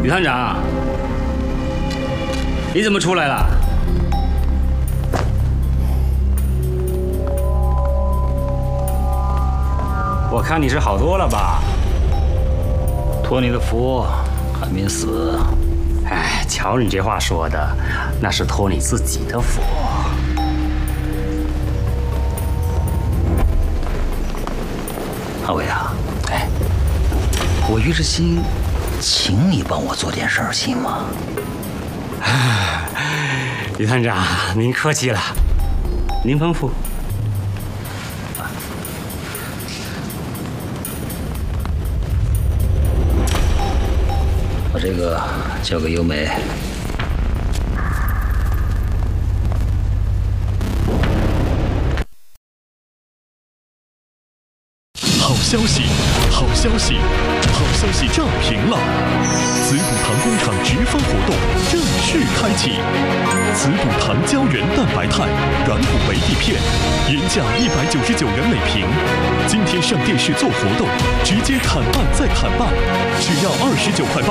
于探长，你怎么出来了？我看你是好多了吧？托你的福，还没死。哎，瞧你这话说的，那是托你自己的福。 阿伟啊，哎，我于着心，请你帮我做点事儿，行吗？ 于探长，您客气了，您吩咐。 把这个交给优美。 好消息，好消息，好消息炸屏了！紫补堂工厂直发活动正式开启，紫补堂胶原蛋白肽软骨维 D 片，原价199元每瓶，今天上电视做活动，直接砍半再砍半，只要29块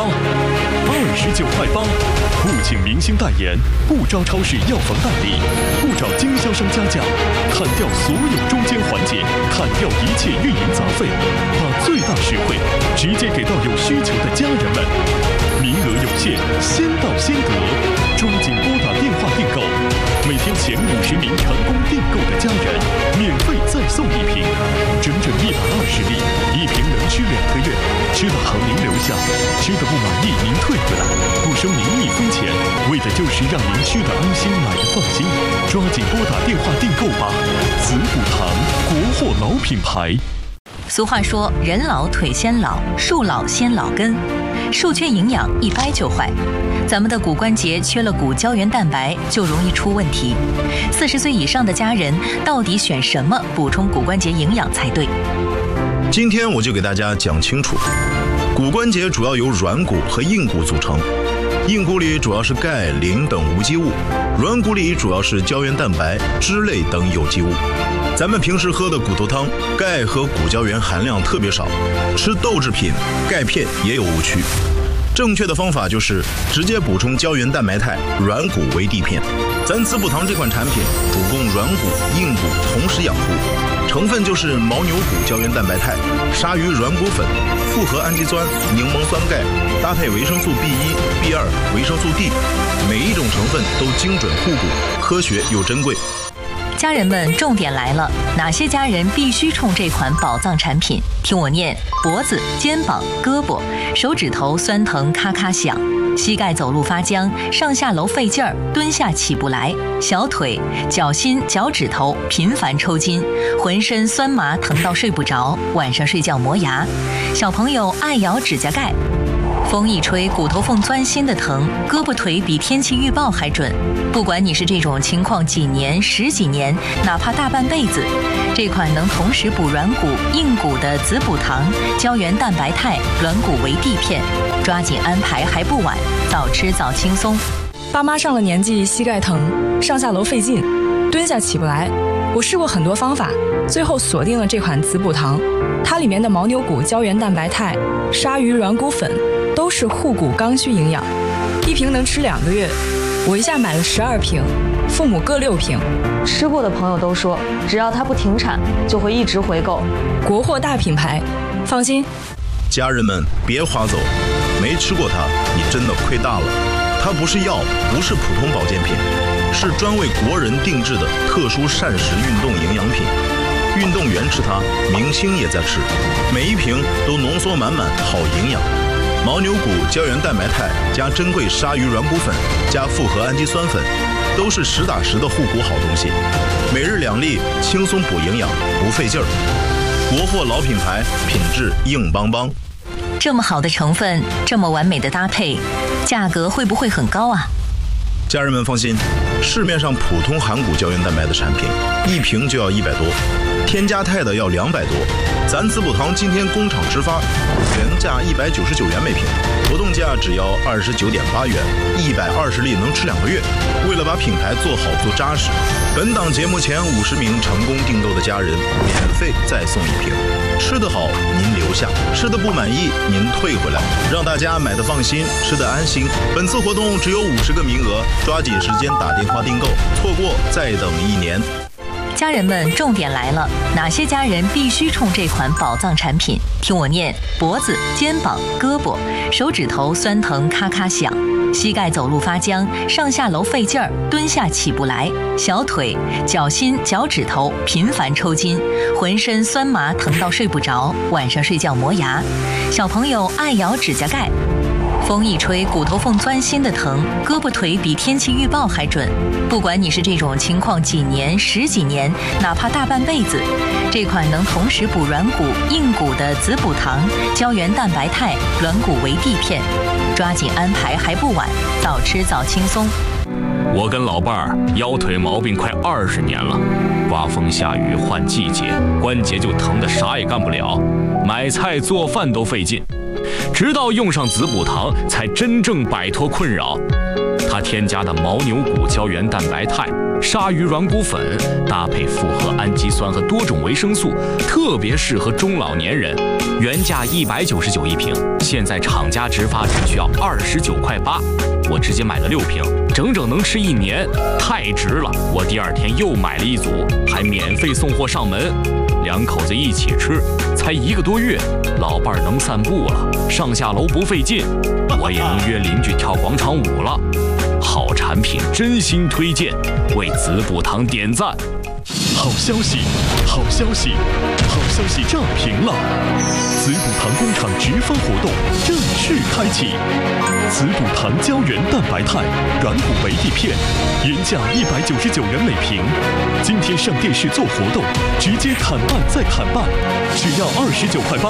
8，29块8，不请明星代言，不招超市药房代理，不找经销商加价，砍掉所有中间环节，砍掉一切运营杂费，把最大实惠直接给到有需求的家人们。名额有限，先到先得，抓紧拨打电话订购。每天前50名成功订购的家人，免费再送一瓶，整整120粒，一瓶能吃2个月。吃的好您留下，吃的不满意您退回来，不收您1分钱，为的就是让您吃的安心，买的放心。抓紧拨打电话订购吧！紫补堂，国货老品牌。 俗话说，人老腿先老，树老先老根，树缺营养一掰就坏。咱们的骨关节缺了骨胶原蛋白，就容易出问题。40岁以上的家人到底选什么补充骨关节营养才对？ 今天我就给大家讲清楚，骨关节主要由软骨和硬骨组成，硬骨里主要是钙、磷等无机物，软骨里主要是胶原蛋白、脂类等有机物。咱们平时喝的骨头汤，钙和骨胶原含量特别少，吃豆制品、钙片也有误区。正确的方法就是直接补充胶原蛋白肽软骨维 D 片。咱紫补堂这款产品主攻软骨、硬骨同时养护，成分就是牦牛骨胶原蛋白肽、鲨鱼软骨粉、复合氨基酸、柠檬酸钙，搭配维生素 B1、B2、维生素 D， 每一种成分都精准护骨，科学又珍贵。 家人们，重点来了，哪些家人必须冲这款宝藏产品？听我念：脖子、肩膀、胳膊、手指头酸疼咔咔响，膝盖走路发僵，上下楼费劲儿，蹲下起不来，小腿、脚心、脚趾头频繁抽筋，浑身酸麻疼到睡不着，晚上睡觉磨牙，小朋友爱咬指甲盖。风一吹，骨头缝钻心的疼，胳膊腿比天气预报还准。不管你是这种情况几年、10几年，哪怕大半辈子，这款能同时补软骨、硬骨的紫补堂胶原蛋白肽软骨维 D 片，抓紧安排还不晚，早吃早轻松。 爸妈上了年纪，膝盖疼，上下楼费劲，蹲下起不来。我试过很多方法，最后锁定了这款紫补堂。它里面的牦牛骨胶原蛋白肽、鲨鱼软骨粉都是护骨刚需营养，一瓶能吃2个月。我一下买了12瓶，父母各6瓶。 吃过的朋友都说，只要它不停产，就会一直回购。 国货大品牌，放心。 家人们别划走，没吃过它，你真的亏大了。它不是药，不是普通保健品，是专为国人定制的特殊膳食运动营养品。运动员吃它，明星也在吃，每一瓶都浓缩满满好营养。牦牛骨胶原蛋白肽加珍贵鲨鱼软骨粉加复合氨基酸粉，都是实打实的护骨好东西。每日2粒，轻松补营养，不费劲儿。国货老品牌，品质硬邦邦。 这么好的成分，这么完美的搭配，价格会不会很高啊？ 家人们放心，市面上普通含骨胶原蛋白的产品，一瓶就要100多， 添加肽的要200多。咱滋补堂今天工厂直发，原价199元每瓶，活动价只要29.8元，120粒能吃2个月。为了把品牌做好做扎实，本档节目前50名成功订购的家人免费再送1瓶。吃得好您留下，吃得不满意您退回来，让大家买得放心，吃得安心。本次活动只有50个名额，抓紧时间打电话订购，错过再等1年。 家人们，重点来了，哪些家人必须冲这款宝藏产品？听我念：脖子、肩膀、胳膊、手指头酸疼咔咔响，膝盖走路发僵，上下楼费劲儿，蹲下起不来，小腿、脚心、脚趾头频繁抽筋，浑身酸麻疼到睡不着，晚上睡觉磨牙，小朋友爱咬指甲盖。风一吹，骨头缝钻心的疼，胳膊腿比天气预报还准。不管你是这种情况几年、10几年，哪怕大半辈子，这款能同时补软骨、硬骨的滋补堂胶原蛋白肽软骨维 D 片，抓紧安排还不晚，早吃早轻松。 我跟老伴儿腰腿毛病快20年了，刮风下雨换季节，关节就疼得啥也干不了，买菜做饭都费劲。直到用上滋补堂，才真正摆脱困扰。它添加的牦牛骨胶原蛋白肽、鲨鱼软骨粉，搭配复合氨基酸和多种维生素，特别适合中老年人。原价199一瓶，现在厂家直发只需要29.8块，我直接买了6瓶，整整能吃1年，太值了！我第2天又买了1组，还免费送货上门。2口子一起吃，才1个多月，老伴儿能散步了，上下楼不费劲，我也能约邻居跳广场舞了。好产品，真心推荐，为滋补堂点赞。 好消息，好消息，好消息炸屏了！滋补堂工厂直发活动正式开启，滋补堂胶原蛋白肽软骨维 D 片，原价199元每瓶，今天上电视做活动，直接砍半再砍半，只要29.8块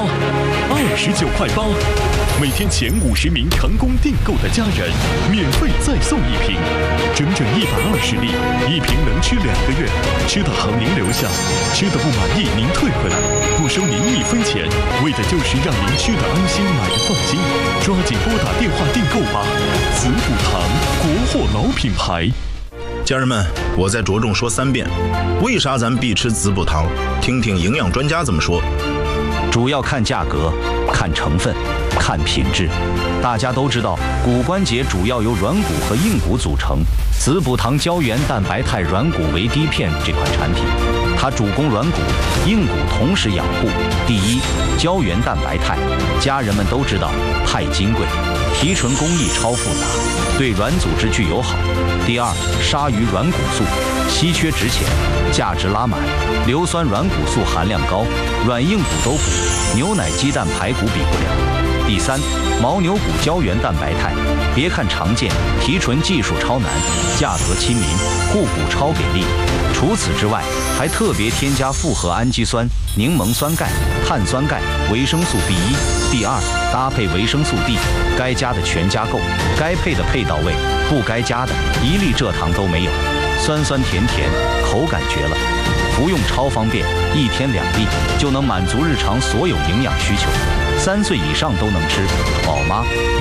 ，29.8块，每天前50名成功订购的家人免费再送1瓶，整整120粒，1瓶能吃2个月，吃得好您留下，吃得不满意您退回来，不收您1分钱，为的就是让您吃得安心，买得放心。抓紧拨打电话订购吧！滋补堂，国货老品牌。 家人们，我再着重说3遍，为啥咱必吃滋补堂？听听营养专家怎么说。 主要看价格，看成分，看品质。大家都知道，骨关节主要由软骨和硬骨组成。滋补堂胶原蛋白肽软骨维 D 片这款产品，它主攻软骨、硬骨同时养护。第一，胶原蛋白肽，家人们都知道，肽金贵，提纯工艺超复杂，对软组织具友好。第二，鲨鱼软骨素，稀缺值钱，价值拉满，硫酸软骨素含量高，软硬骨都补，牛奶、鸡蛋、排骨比不了。第三，牦牛骨胶原蛋白肽，别看常见，提纯技术超难，价格亲民，护骨超给力。除此之外，还特别添加复合氨基酸、柠檬酸钙、碳酸钙、维生素 B1、B2，搭配维生素 D， 该加的全加够，该配的配到位，不该加的1粒蔗糖都没有，酸酸甜甜，口感绝了。服用超方便，1天2粒就能满足日常所有营养需求，3岁以上都能吃，宝妈。